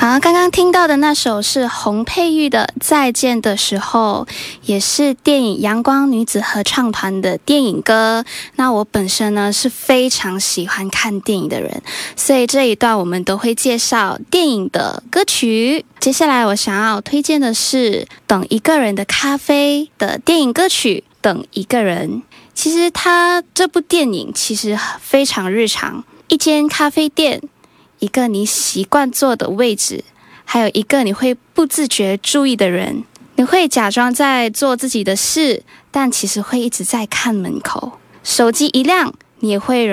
好，刚刚听到的那首是洪佩玉的《再见的时候》，也是电影《阳光女子合唱团》的电影歌。那我本身呢是非常喜欢看电影的人，所以这一段我们都会介绍电影的歌曲。接下来我想要推荐的是《等一个人的咖啡》的电影歌曲《等一个人》。其实这部电影其实非常日常，一间咖啡店，一个你习惯坐的位置，还有一个你会不自觉注意的人。你会假装在做自己的事，但其实会一直在看门口。手机一亮，你也会